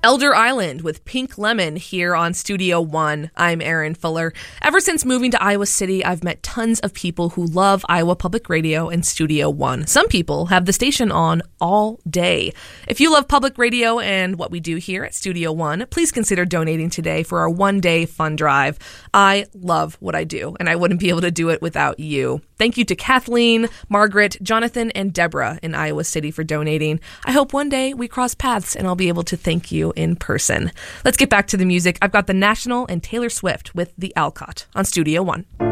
Elder Island with Pink Lemon here on Studio One. I'm Erin Fuller. Ever since moving to Iowa City, I've met tons of people who love Iowa Public Radio and Studio One. Some people have the station on all day. If you love public radio and what we do here at Studio One, please consider donating today for our one-day fund drive. I love what I do, and I wouldn't be able to do it without you. Thank you to Kathleen, Margaret, Jonathan, and Deborah in Iowa City for donating. I hope one day we cross paths and I'll be able to thank you in person. Let's get back to the music. I've got The National and Taylor Swift with The Alcott on Studio One.